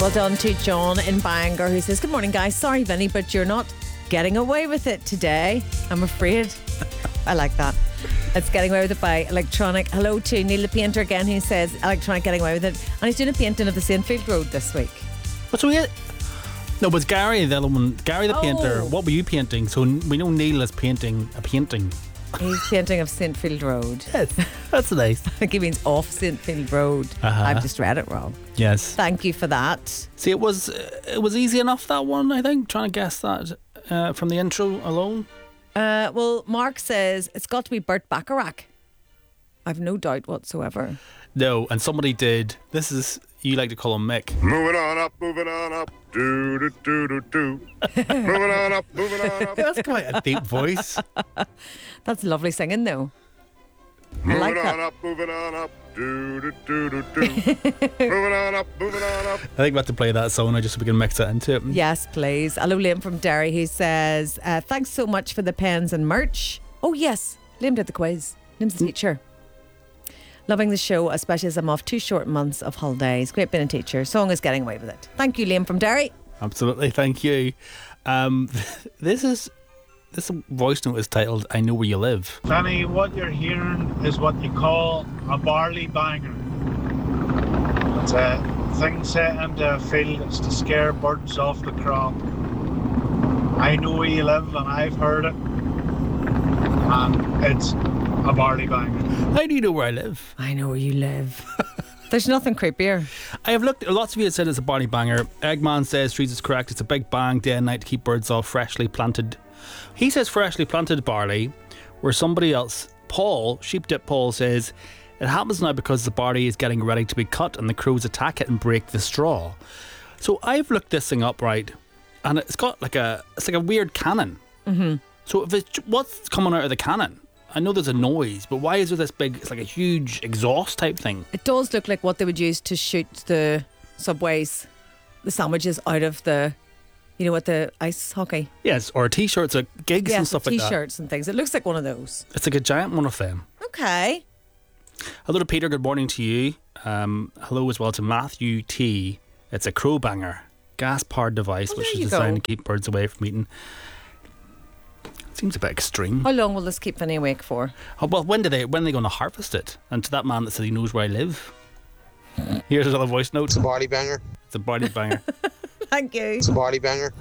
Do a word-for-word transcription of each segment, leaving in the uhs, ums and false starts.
Well done to John in Bangor, who says, good morning, guys. Sorry, Vinny, but you're not getting away with it today, I'm afraid. I like that. It's Getting Away with It by Electronic. Hello to Neil the Painter again, who says Electronic Getting Away with It. And he's doing a painting of the Saintfield Road this week. What's we? No, but it's Gary, the other one. Gary the Oh. painter. What were you painting? So we know Neil is painting a painting. He's painting of Saintfield Road. Yes, that's nice. I think he means off Saintfield Road. Uh-huh. I've just read it wrong. Yes. Thank you for that. See, it was uh, it was easy enough, that one, I think, trying to guess that uh, from the intro alone. Uh, well, Mark says it's got to be Burt Bacharach. I've no doubt whatsoever. No, and somebody did. This is, you like to call him Mick. Moving on up, moving on up, do do do do do. Moving on up, moving on up. That's quite a deep voice. That's lovely singing, though. I Moving like on that. up, moving on up, do do do do do. Moving on up, moving on up. I think we have to play that song now just so we can mix it into it. Yes, please. Hello, Liam from Derry, who says, uh, thanks so much for the pens and merch. Oh, yes. Liam did the quiz. Liam's the teacher. Loving the show, especially as I'm off two short months of holidays. Great being a teacher. Song is Getting Away with It. Thank you, Liam from Derry. Absolutely, thank you. Um, this is this voice note is titled "I Know Where You Live." Danny, what you're hearing is what you call a barley banger. It's a thing set into a field. It's to scare birds off the crop. I know where you live, and I've heard it. And it's a barley banger. How do you know where I live? I know where you live. There's nothing creepier. I have looked. Lots of you have said it's a barley banger. Eggman says Trees is correct. It's a big bang day and night to keep birds off freshly planted. He says freshly planted barley, where somebody else, Paul, Sheep Dip Paul, says it happens now because the barley is getting ready to be cut and the crows attack it and break the straw. So I've looked this thing up, right, and it's got like a it's like a weird cannon. Mm-hmm. So if it's what's coming out of the cannon? I know there's a noise, but why is there this big, it's like a huge exhaust type thing? It does look like what they would use to shoot the Subways, the sandwiches out of the, you know, what the ice hockey. Yes, or t-shirts at gigs yes, and stuff like that. T-shirts and things. It looks like one of those. It's like a giant one of them. Okay. Hello to Peter, good morning to you. Um, hello as well to Matthew T. It's a crow banger, gas-powered device Oh, which there is you designed go. to keep birds away from eating. Seems a bit extreme. How long will this keep Vinny awake for? Oh, well, when do they? When are they going to harvest it? And to that man that said he knows where I live, here's another voice note. It's a barley banger. It's a barley banger. Thank you. It's a barley banger.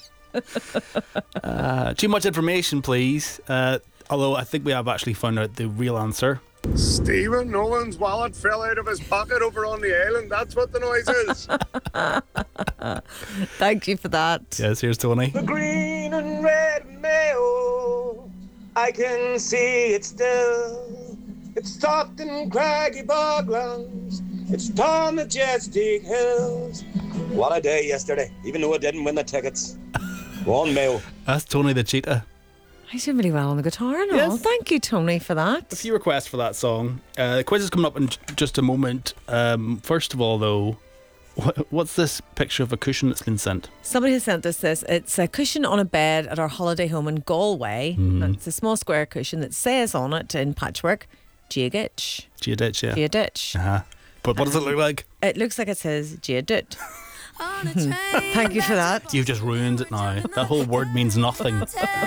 uh, too much information, please. Uh, although I think we have actually found out the real answer. Stephen Nolan's wallet fell out of his pocket over on the island. That's what the noise is. Thank you for that. Yes, here's Tony. The green and red Mayo, I can see it still. It's tucked in craggy boglands. It's tall majestic hills. What a day yesterday, even though I didn't win the tickets. One Mayo. That's Tony the cheetah. He's doing really well on the guitar and all. Yes. Thank you, Tony, for that. A few requests for that song. Uh, the quiz is coming up in j- just a moment. Um, first of all, though, wh- what's this picture of a cushion that's been sent? Somebody has sent us this. It's a cushion on a bed at our holiday home in Galway. Mm-hmm. And it's a small square cushion that says on it in patchwork, Giagitch. Giaditch, yeah. Giaditch. Uh-huh. But what does it look like? It looks like it says Giadit. Thank you for that. You've just ruined it now. That whole word means nothing.